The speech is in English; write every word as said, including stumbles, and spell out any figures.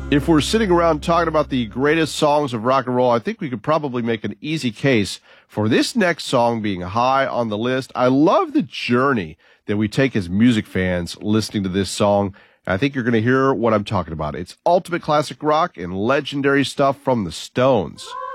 If we're sitting around talking about the greatest songs of rock and roll, I think we could probably make an easy case for this next song being high on the list. I love the journey that we take as music fans listening to this song. I think you're going to hear what I'm talking about. It's ultimate classic rock and legendary stuff from the Stones.